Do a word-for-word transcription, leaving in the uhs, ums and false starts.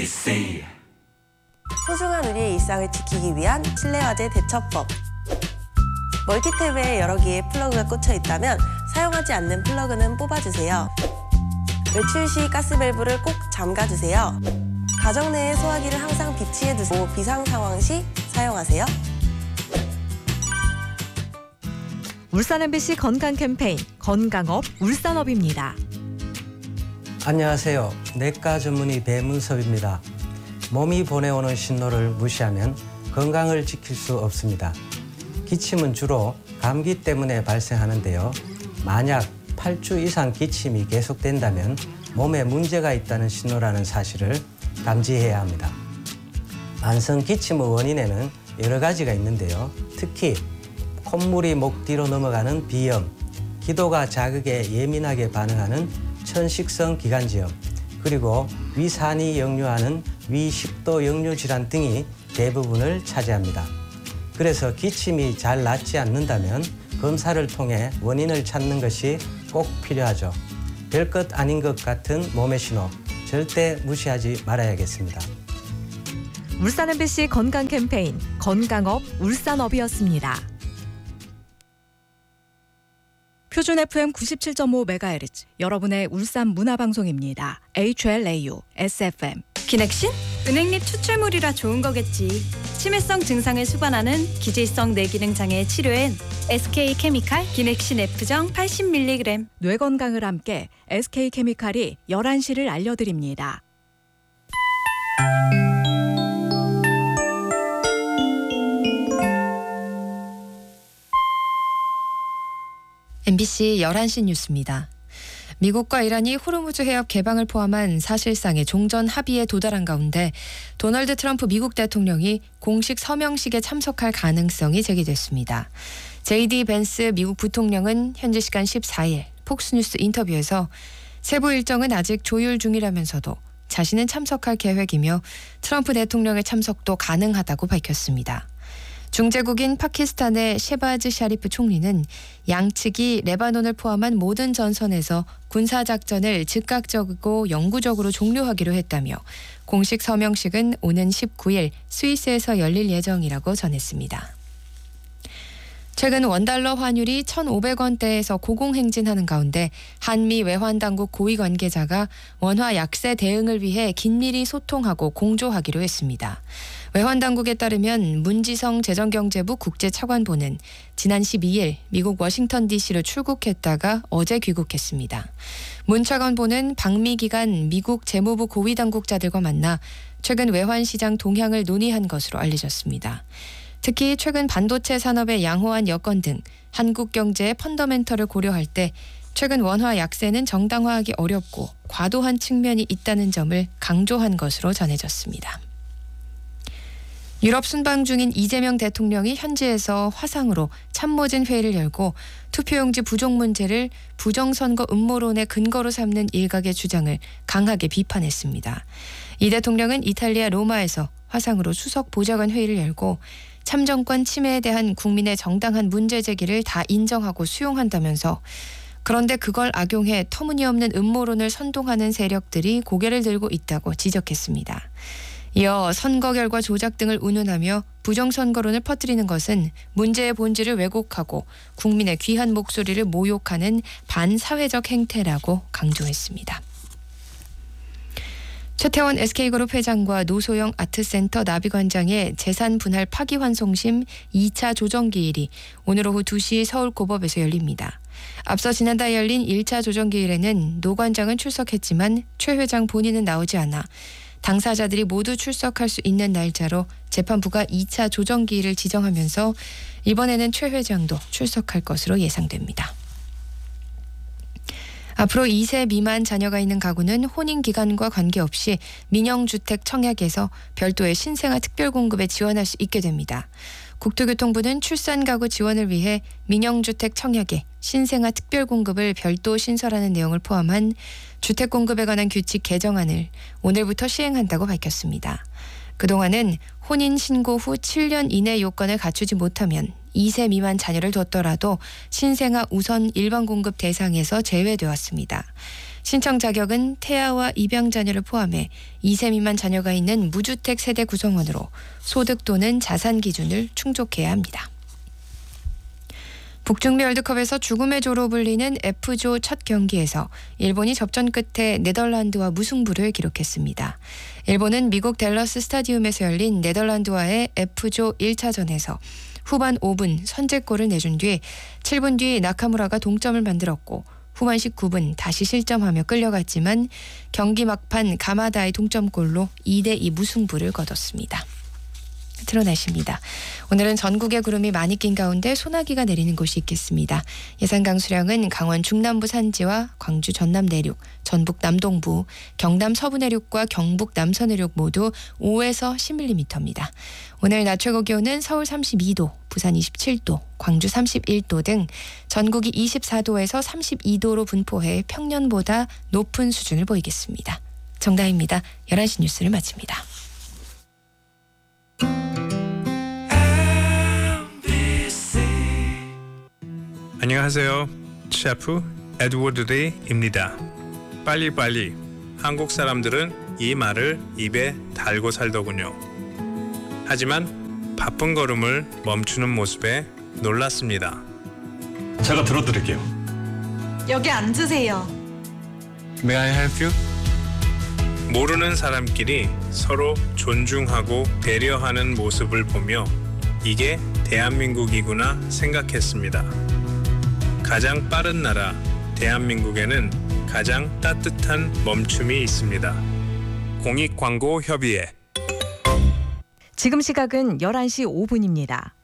엠비씨 소중한 우리의 일상을 지키기 위한 실내화재 대처법. 멀티탭에 여러 개의 플러그가 꽂혀 있다면 사용하지 않는 플러그는 뽑아주세요. 외출 시 가스밸브를 꼭 잠가주세요. 가정 내의 소화기를 항상 비치해 두고 비상 상황 시 사용하세요. 울산 엠비씨 건강 캠페인 건강업 울산업입니다. 안녕하세요. 내과 전문의 배문섭입니다. 몸이 보내오는 신호를 무시하면 건강을 지킬 수 없습니다. 기침은 주로 감기 때문에 발생하는데요. 만약 팔 주 이상 기침이 계속된다면 몸에 문제가 있다는 신호라는 사실을 감지해야 합니다. 만성 기침의 원인에는 여러 가지가 있는데요. 특히 콧물이 목 뒤로 넘어가는 비염, 기도가 자극에 예민하게 반응하는 천식성 기관지염, 그리고 위산이 역류하는 위식도 역류 질환 등이 대부분을 차지합니다. 그래서 기침이 잘 낫지 않는다면 검사를 통해 원인을 찾는 것이 꼭 필요하죠. 별것 아닌 것 같은 몸의 신호, 절대 무시하지 말아야겠습니다. 울산 엠비씨 건강 캠페인 건강업 울산업이었습니다. 표준 에프엠 구십칠 점 오 메가헤르츠 여러분의 울산 문화방송입니다. 에이치엘에이유 에스에프엠 기넥신? 은행잎 추출물이라 좋은 거겠지. 치매성 증상을 수반하는 기질성 뇌기능 장애 치료엔 에스케이케미칼 기넥신 F정 팔십 밀리그램. 뇌 건강을 함께 에스케이케미칼이 열한 시를 알려드립니다. 엠비씨 열한 시 뉴스입니다. 미국과 이란이 호르무즈 해협 개방을 포함한 사실상의 종전 합의에 도달한 가운데 도널드 트럼프 미국 대통령이 공식 서명식에 참석할 가능성이 제기됐습니다. 제이디 벤스 미국 부통령은 현지 시간 십사 일 폭스뉴스 인터뷰에서 세부 일정은 아직 조율 중이라면서도 자신은 참석할 계획이며 트럼프 대통령의 참석도 가능하다고 밝혔습니다. 중재국인 파키스탄의 셰바즈 샤리프 총리는 양측이 레바논을 포함한 모든 전선에서 군사작전을 즉각적이고 영구적으로 종료하기로 했다며 공식 서명식은 오는 십구 일 스위스에서 열릴 예정이라고 전했습니다. 최근 원달러 환율이 천오백 원대에서 고공행진하는 가운데 한미 외환당국 고위 관계자가 원화 약세 대응을 위해 긴밀히 소통하고 공조하기로 했습니다. 외환당국에 따르면 문지성 재정경제부 국제차관보는 지난 십이 일 미국 워싱턴 디씨로 출국했다가 어제 귀국했습니다. 문 차관보는 방미 기간 미국 재무부 고위 당국자들과 만나 최근 외환시장 동향을 논의한 것으로 알려졌습니다. 특히 최근 반도체 산업의 양호한 여건 등 한국 경제의 펀더멘털을 고려할 때 최근 원화 약세는 정당화하기 어렵고 과도한 측면이 있다는 점을 강조한 것으로 전해졌습니다. 유럽 순방 중인 이재명 대통령이 현지에서 화상으로 참모진 회의를 열고 투표용지 부족 문제를 부정선거 음모론의 근거로 삼는 일각의 주장을 강하게 비판했습니다. 이 대통령은 이탈리아 로마에서 화상으로 수석 보좌관 회의를 열고 참정권 침해에 대한 국민의 정당한 문제 제기를 다 인정하고 수용한다면서 그런데 그걸 악용해 터무니없는 음모론을 선동하는 세력들이 고개를 들고 있다고 지적했습니다. 이어 선거 결과 조작 등을 운운하며 부정선거론을 퍼뜨리는 것은 문제의 본질을 왜곡하고 국민의 귀한 목소리를 모욕하는 반사회적 행태라고 강조했습니다. 최태원 에스케이그룹 회장과 노소영 아트센터 나비관장의 재산 분할 파기환송심 이 차 조정기일이 오늘 오후 두 시 서울고법에서 열립니다. 앞서 지난달 열린 일 차 조정기일에는 노 관장은 출석했지만 최 회장 본인은 나오지 않아 당사자들이 모두 출석할 수 있는 날짜로 재판부가 이 차 조정기일을 지정하면서 이번에는 최 회장도 출석할 것으로 예상됩니다. 앞으로 이 세 미만 자녀가 있는 가구는 혼인기간과 관계없이 민영주택 청약에서 별도의 신생아 특별공급에 지원할 수 있게 됩니다. 국토교통부는 출산가구 지원을 위해 민영주택 청약에 신생아 특별공급을 별도 신설하는 내용을 포함한 주택공급에 관한 규칙 개정안을 오늘부터 시행한다고 밝혔습니다. 그동안은 혼인신고 후 칠 년 이내 요건을 갖추지 못하면 이 세 미만 자녀를 뒀더라도 신생아 우선 일반 공급 대상에서 제외되었습니다. 신청 자격은 태아와 입양 자녀를 포함해 이 세 미만 자녀가 있는 무주택 세대 구성원으로 소득 또는 자산 기준을 충족해야 합니다. 북중미 월드컵에서 죽음의 조로 불리는 F조 첫 경기에서 일본이 접전 끝에 네덜란드와 무승부를 기록했습니다. 일본은 미국 댈러스 스타디움에서 열린 네덜란드와의 F조 일 차전에서 후반 오 분 선제골을 내준 뒤 칠 분 뒤 나카무라가 동점을 만들었고 후반 십구 분 다시 실점하며 끌려갔지만 경기 막판 가마다의 동점골로 이 대 이 무승부를 거뒀습니다. 끝으로 날씨입니다. 오늘은 전국에 구름이 많이 낀 가운데 소나기가 내리는 곳이 있겠습니다. 예상 강수량은 강원 중남부 산지와 광주 전남 내륙, 전북 남동부, 경남 서부 내륙과 경북 남서 내륙 모두 오에서 십 밀리미터입니다. 오늘 낮 최고 기온은 서울 삼십이 도, 부산 이십칠 도, 광주 삼십일 도 등 전국이 이십사 도에서 삼십이 도로 분포해 평년보다 높은 수준을 보이겠습니다. 정다희입니다. 열한 시 뉴스를 마칩니다. 안녕하세요. 셰프 에드워드 리입니다. 빨리빨리. 한국 사람들은 이 말을 입에 달고 살더군요. 하지만 바쁜 걸음을 멈추는 모습에 놀랐습니다. 제가 들어드릴게요. 여기 앉으세요. May I help you? 모르는 사람끼리 서로 존중하고 배려하는 모습을 보며 이게 대한민국이구나 생각했습니다. 가장 빠른 나라 대한민국에는 가장 따뜻한 멈춤이 있습니다. 공익광고협의회. 지금 시각은 열한 시 오 분입니다.